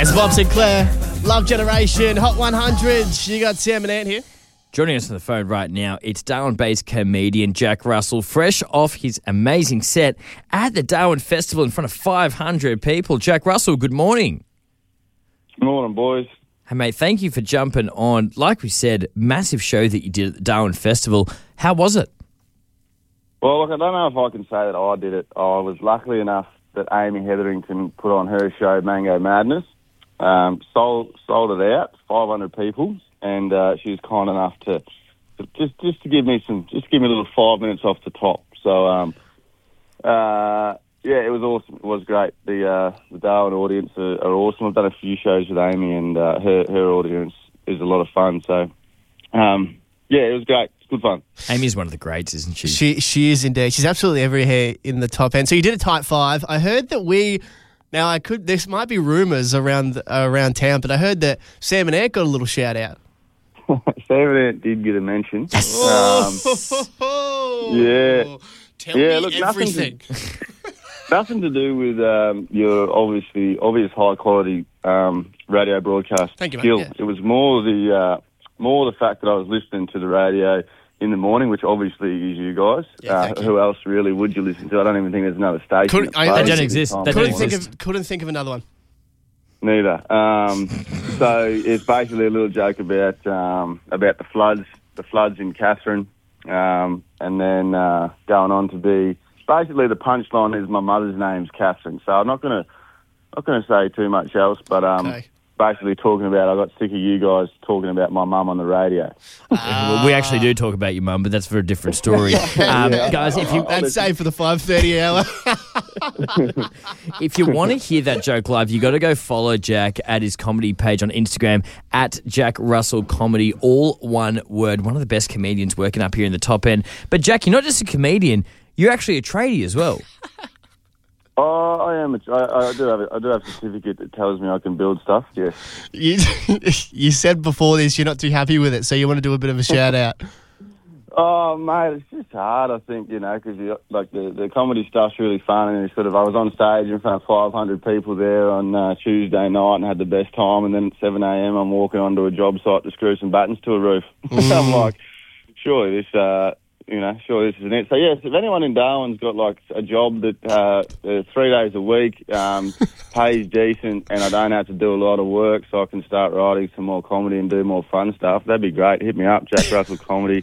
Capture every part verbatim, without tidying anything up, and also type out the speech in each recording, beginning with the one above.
It's Bob Sinclair, Love Generation, Hot one hundred. You got Sam and Ant here. Joining us on the phone right now, it's Darwin-based comedian Jack Russell, fresh off his amazing set at the Darwin Festival in front of five hundred people. Jack Russell, good morning. Good morning, boys. Hey, mate, thank you for jumping on. Like we said, massive show that you did at the Darwin Festival. How was it? Well, look, I don't know if I can say that I did it. I was lucky enough that Amy Hetherington put on her show, Mango Madness, um, sold sold it out, five hundred people, and uh, she was kind enough to, to just just to give me some, just give me a little five minutes off the top. So, um, uh, yeah, it was awesome. It was great. The uh, the Darwin audience are, are awesome. I've done a few shows with Amy, and uh, her her audience is a lot of fun. So, um, yeah, it was great. It's good fun. Amy's one of the greats, isn't she? She she is indeed. She's absolutely everywhere in the top end. So you did a tight five. I heard that we. Now I could. This might be rumours around around town, but I heard that Sam and Ant got a little shout out. Sam and Ant did get a mention. Yes. Um, yeah. Tell yeah, me look, everything. Nothing to, nothing to do with um, your obviously obvious high quality um, radio broadcast Thank you, mate. skill. Yeah. It was more the uh, more the fact that I was listening to the radio in the morning, which obviously is you guys. Yeah, uh, thank who you. else really would you listen to? I don't even think there's another station. Couldn't- that I- plays they don't at the exist. time. They don't Couldn't think exist. of couldn't think of another one. Neither. Um, so it's basically a little joke about um, about the floods, the floods in Catherine, um, and then uh, going on to be basically the punchline is my mother's name's Catherine. So I'm not gonna not gonna say too much else, but um, Okay. basically talking about I got sick of you guys talking about my mum on the radio. Well, we actually do talk about your mum, but that's for a different story. Um, guys, if you That's saved for the five thirty hour. if you want to hear that joke live, you got to go follow Jack at his comedy page on Instagram at Jack Russell Comedy, all one word. One of the best comedians working up here in the top end. But Jack, you're not just a comedian; you're actually a tradie as well. Oh, I am. A, I, I do have. A, I do have a certificate that tells me I can build stuff. Yes. you, you said before this you're not too happy with it, so you want to do a bit of a shout out. Oh, mate, it's just hard, I think, you know, because like the, the comedy stuff's really fun, and it's sort of I was on stage in front of five hundred people there on uh, Tuesday night and had the best time, and then at seven a.m. I'm walking onto a job site to screw some buttons to a roof. Mm. I'm like, surely this, uh, you know, surely this isn't it. So yes, if anyone in Darwin's got like a job that uh, uh, three days a week, um, pays decent, and I don't have to do a lot of work, so I can start writing some more comedy and do more fun stuff, that'd be great. Hit me up, Jack Russell Comedy.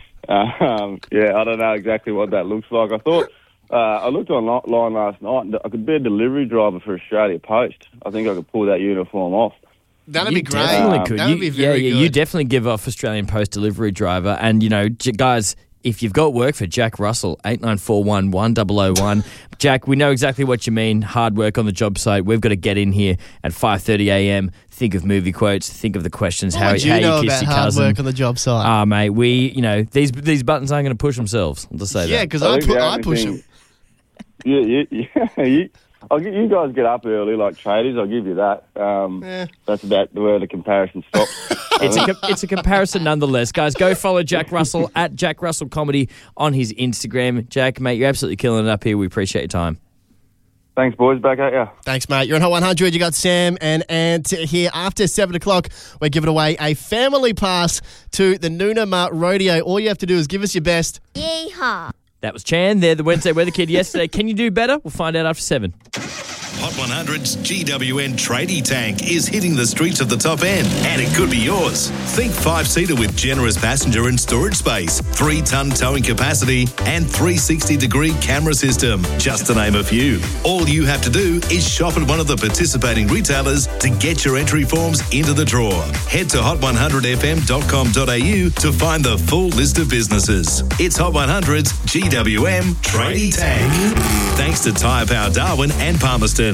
Um, yeah, I don't know exactly what that looks like. I thought uh, I looked online last night, and I could be a delivery driver for Australia Post. I think I could pull that uniform off. That'd You be great. definitely could. That You- would be very yeah, yeah, good. you definitely give off Australian Post delivery driver. And, you know, j- guys, if you've got work for Jack Russell, eight nine four one, one zero zero one. Jack, we know exactly what you mean. Hard work on the job site. We've got to get in here at five thirty a.m. Think of movie quotes. Think of the questions. What how would how you know you kiss about your hard cousin. work on the job site? Ah, mate, we, you know, these these buttons aren't going to push themselves. I'll just say yeah, that. because I I, think pu- the I only push thing- them. Yeah, yeah, yeah. You, I'll get, you guys get up early like tradies. I'll give you that. Um, Yeah. That's about where the comparison stops. It's a com- it's a comparison nonetheless, guys. Go follow Jack Russell at Jack Russell Comedy on his Instagram. Jack, mate, you're absolutely killing it up here. We appreciate your time. Thanks, boys. Back at ya. Thanks, mate. You're on Hot one hundred. You got Sam and Ant here. After seven o'clock, we're giving away a family pass to the Noonamah Rodeo. All you have to do is give us your best. Yeehaw. That was Chan. They're the Wednesday Weather Kid yesterday. Can you do better? We'll find out after seven. Hot one hundred's G W N tradie tank is hitting the streets of the top end, and it could be yours. Think five-seater with generous passenger and storage space, three-ton towing capacity, and three sixty degree camera system, just to name a few. All you have to do is shop at one of the participating retailers to get your entry forms into the draw. Head to hot one hundred f m dot com dot a u to find the full list of businesses. It's Hot one hundred's G W M tradie tank. Thanks to Tyre Power Darwin and Palmerston.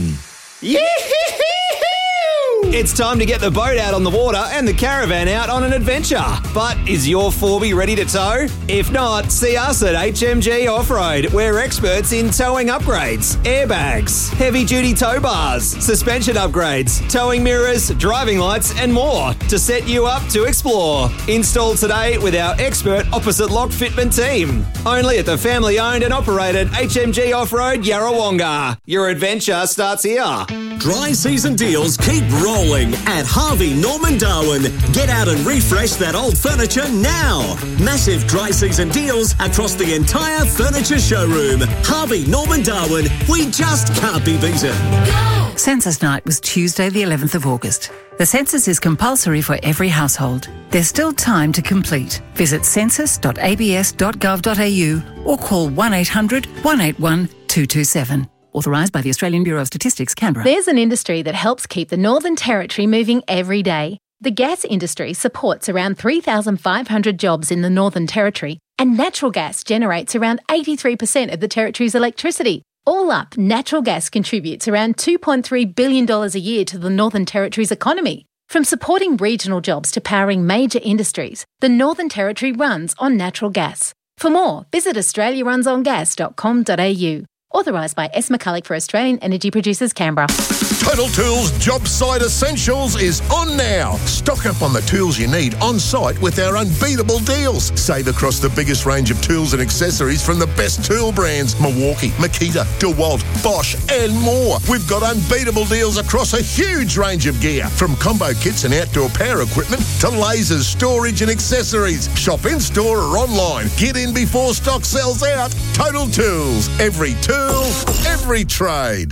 It's time to get the boat out on the water and the caravan out on an adventure. But is your four B ready to tow? If not, see us at H M G Off-Road. We're experts in towing upgrades, airbags, heavy-duty tow bars, suspension upgrades, towing mirrors, driving lights, and more to set you up to explore. Install today with our expert opposite lock fitment team. Only at the family-owned and operated H M G Off-Road Yarrawonga. Your adventure starts here. Dry season deals keep rolling at Harvey Norman Darwin. Get out and refresh that old furniture now. Massive dry season deals across the entire furniture showroom. Harvey Norman Darwin, we just can't be beaten. Census night was Tuesday the eleventh of August. The census is compulsory for every household. There's still time to complete. Visit census dot a b s dot gov dot a u or call one eight hundred, one eight one, two two seven. Authorised by the Australian Bureau of Statistics, Canberra. There's an industry that helps keep the Northern Territory moving every day. The gas industry supports around three thousand five hundred jobs in the Northern Territory, and natural gas generates around eighty-three percent of the Territory's electricity. All up, natural gas contributes around two point three billion dollars a year to the Northern Territory's economy. From supporting regional jobs to powering major industries, the Northern Territory runs on natural gas. For more, visit australia runs on gas dot com dot a u. Authorised by S. McCulloch for Australian Energy Producers, Canberra. Total Tools Job Site Essentials is on now. Stock up on the tools you need on site with our unbeatable deals. Save across the biggest range of tools and accessories from the best tool brands, Milwaukee, Makita, DeWalt, Bosch and more. We've got unbeatable deals across a huge range of gear, from combo kits and outdoor power equipment to lasers, storage and accessories. Shop in store or online. Get in before stock sells out. Total Tools. Every tool, every trade.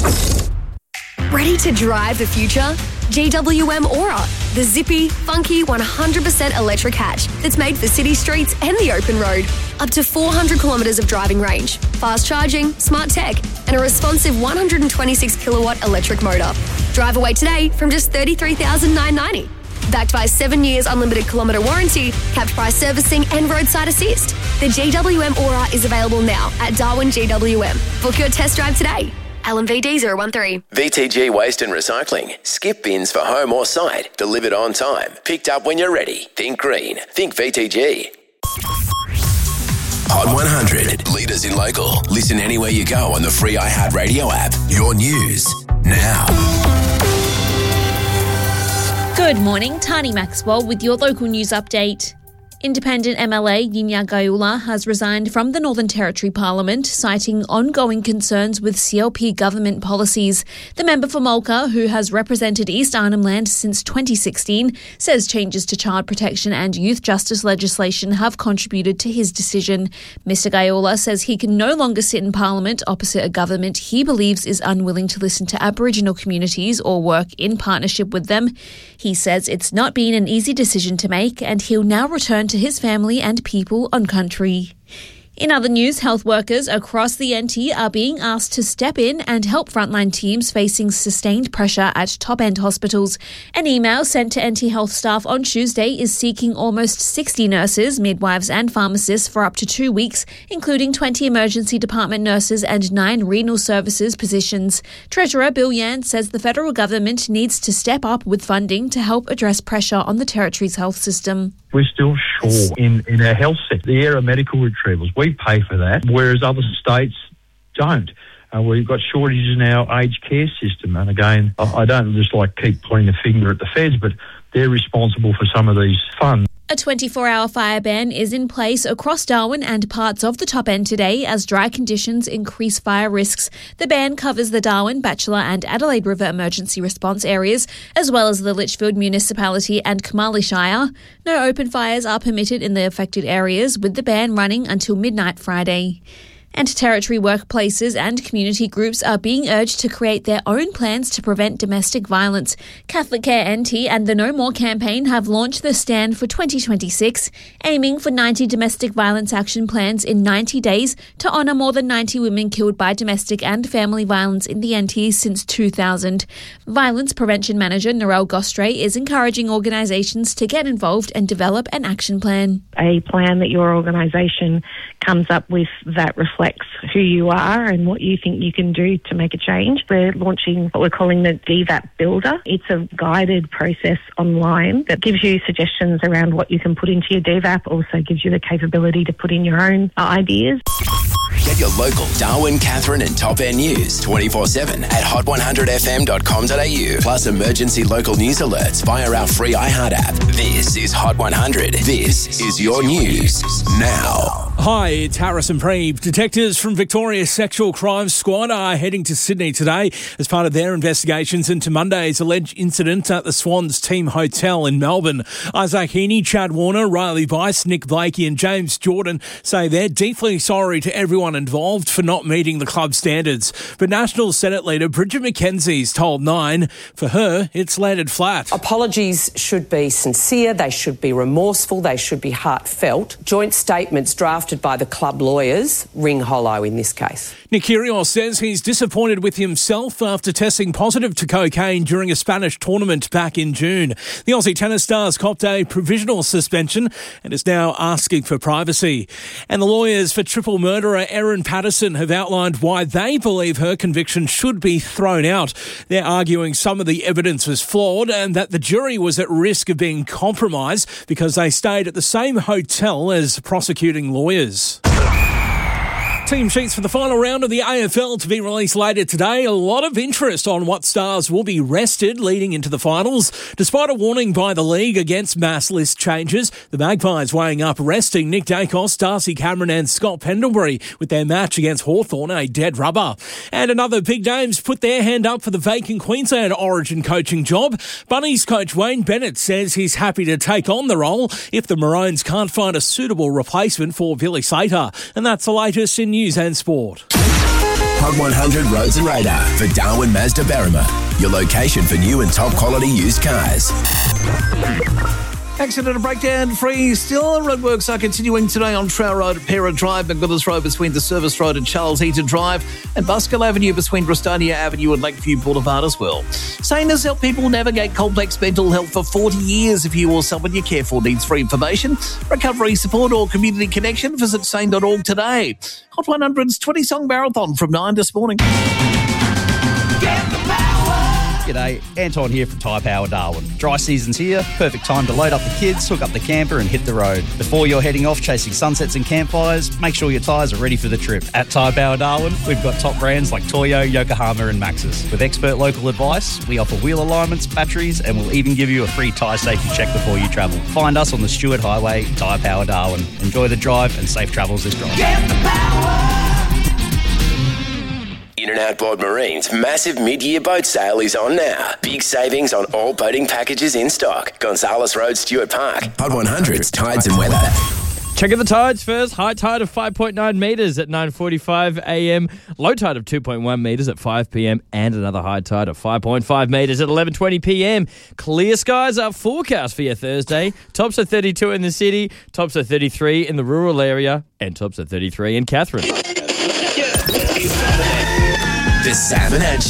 Ready to drive the future? G W M Aura, the zippy, funky, one hundred percent electric hatch that's made for city streets and the open road. Up to four hundred kilometres of driving range, fast charging, smart tech, and a responsive one hundred twenty-six kilowatt electric motor. Drive away today from just thirty-three thousand nine hundred ninety dollars. Backed by seven years unlimited kilometre warranty, capped price servicing and roadside assist. The G W M Aura is available now at Darwin G W M. Book your test drive today. L M V D zero one three. V T G Waste and Recycling. Skip bins for home or site. Delivered on time. Picked up when you're ready. Think green. Think V T G. Hot one hundred. Leaders in local. Listen anywhere you go on the free iHeartRadio app. Your news now. Good morning, Tani Maxwell with your local news update. Independent M L A Yinya Gayula has resigned from the Northern Territory Parliament, citing ongoing concerns with C L P government policies. The member for Mulka, who has represented East Arnhem Land since twenty sixteen, says changes to child protection and youth justice legislation have contributed to his decision. Mister Gayula says he can no longer sit in Parliament opposite a government he believes is unwilling to listen to Aboriginal communities or work in partnership with them. He says it's not been an easy decision to make, and he'll now return to his family and people on country. In other news, health workers across the N T are being asked to step in and help frontline teams facing sustained pressure at top-end hospitals. An email sent to N T Health staff on Tuesday is seeking almost sixty nurses, midwives and pharmacists for up to two weeks, including twenty emergency department nurses and nine renal services positions. Treasurer Bill Yan says the federal government needs to step up with funding to help address pressure on the Territory's health system. We're still short in, in our health sector. The aeromedical retrievals, we pay for that, whereas other states don't. Uh, we've got shortages in our aged care system. And again, I, I don't just like keep pointing the finger at the feds, but they're responsible for some of these funds. A twenty-four hour fire ban is in place across Darwin and parts of the top end today as dry conditions increase fire risks. The ban covers the Darwin, Bachelor and Adelaide River emergency response areas, as well as the Litchfield Municipality and Kamali Shire. No open fires are permitted in the affected areas, with the ban running until midnight Friday. And Territory workplaces and community groups are being urged to create their own plans to prevent domestic violence. Catholic Care N T and the No More campaign have launched the Stand for twenty twenty-six, aiming for ninety domestic violence action plans in ninety days to honour more than ninety women killed by domestic and family violence in the N T since two thousand. Violence Prevention Manager Narelle Gostray is encouraging organisations to get involved and develop an action plan. A plan that your organisation comes up with that reflects who you are and what you think you can do to make a change. We're launching what we're calling the D V A P Builder. It's a guided process online that gives you suggestions around what you can put into your D V A P, also gives you the capability to put in your own ideas. Get Get your local Darwin, Catherine and Top End news twenty-four seven at hot one hundred f m dot com dot a u. Plus emergency local news alerts via our free iHeart app. This is Hot one hundred. This is your news now. Hi, it's Harrison Preeb. Detectives from Victoria's Sexual Crimes Squad are heading to Sydney today as part of their investigations into Monday's alleged incident at the Swans Team Hotel in Melbourne. Isaac Heaney, Chad Warner, Riley Bice, Nick Blakey and James Jordan say they're deeply sorry to everyone involved for not meeting the club standards. But National Senate leader Bridget McKenzie's told Nine, for her, it's landed flat. Apologies should be sincere, they should be remorseful, they should be heartfelt. Joint statements drafted by the club lawyers ring hollow in this case. Nick Kyrgios says he's disappointed with himself after testing positive to cocaine during a Spanish tournament back in June. The Aussie tennis star's copped a provisional suspension and is now asking for privacy. And the lawyers for triple murderer Erin Patterson have outlined why they believe her conviction should be thrown out. They're arguing some of the evidence was flawed and that the jury was at risk of being compromised because they stayed at the same hotel as prosecuting lawyers. Team sheets for the final round of the A F L to be released later today. A lot of interest on what stars will be rested leading into the finals. Despite a warning by the league against mass list changes, the Magpies weighing up resting Nick Dacos, Darcy Cameron and Scott Pendlebury with their match against Hawthorn a dead rubber. And another big names put their hand up for the vacant Queensland Origin coaching job. Bunnies coach Wayne Bennett says he's happy to take on the role if the Maroons can't find a suitable replacement for Billy Slater. And that's the latest in news and sport. Hot one hundred Roads and Radar for Darwin Mazda Berrima. Your location for new and top quality used cars. Accident and breakdown free still. Roadworks are continuing today on Trow Road, Pera Drive, McGuinness Road between the Service Road and Charles Eaton Drive, and Buskill Avenue between Bristonia Avenue and Lakeview Boulevard as well. Sane has helped people navigate complex mental health for forty years. If you or someone you care for needs free information, recovery support or community connection, visit sane dot org today. Hot one hundred's twenty song marathon from nine this morning. G'day, Anton here from Tyre Power Darwin. Dry season's here, perfect time to load up the kids, hook up the camper and hit the road. Before you're heading off chasing sunsets and campfires, make sure your tyres are ready for the trip. At Tyre Power Darwin, we've got top brands like Toyo, Yokohama and Maxxis. With expert local advice, we offer wheel alignments, batteries and we'll even give you a free tyre safety check before you travel. Find us on the Stewart Highway, Tyre Power Darwin. Enjoy the drive and safe travels this drive. Get the power! In and Outboard Marine's massive mid-year boat sale is on now. Big savings on all boating packages in stock. Gonzales Road, Stewart Park. Hot one hundred's Tides and Weather. Checking the tides first. High tide of five point nine metres at nine forty-five a m. Low tide of two point one metres at five p m. And another high tide of five point five metres at eleven twenty p m. Clear skies are forecast for your Thursday. Tops are thirty-two in the city. Tops are thirty-three in the rural area. And tops are thirty-three in Catherine. The Sam and Ed